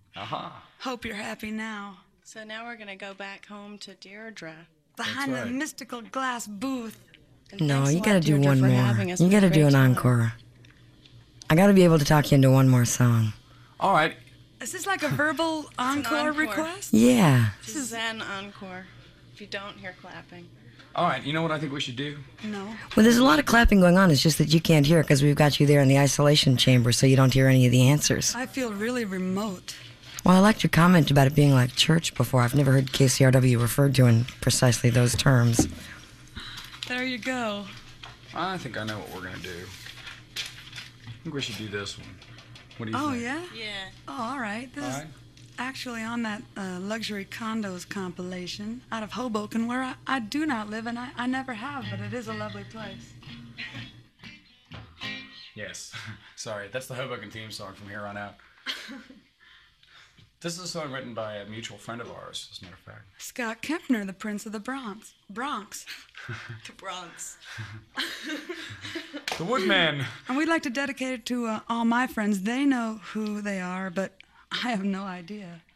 Aha. Hope you're happy now. So now we're going to go back home to Deirdre. Behind right. the mystical glass booth. And No, thanks a you lot, gotta do Deirdre, one for more. having us. You We had a gotta do great an time. encore. I gotta be able to talk you into one more song. All right. Is this like a verbal encore encore. request? Yeah. This is an encore. If you don't hear clapping. All right. You know what I think we should do? No. Well, there's a lot of clapping going on. It's just that you can't hear it because we've got you there in the isolation chamber so you don't hear any of the answers. I feel really remote. Well, I liked your comment about it being like church before. I've never heard KCRW referred to in precisely those terms. There you go. I think I know what we're gonna do. I think we should do this one. What do you Oh, think? yeah? Yeah. Oh, all right. This All is right. actually on that luxury condos compilation out of Hoboken, where I do not live, and I never have, but it is a lovely place. Yes. Sorry, that's the Hoboken theme song from here on out. This is a song written by a mutual friend of ours, as a matter of fact. Scott Kempner, the Prince of the Bronx. The Bronx. The Woodman. And we'd like to dedicate it to all my friends. They know who they are, but I have no idea.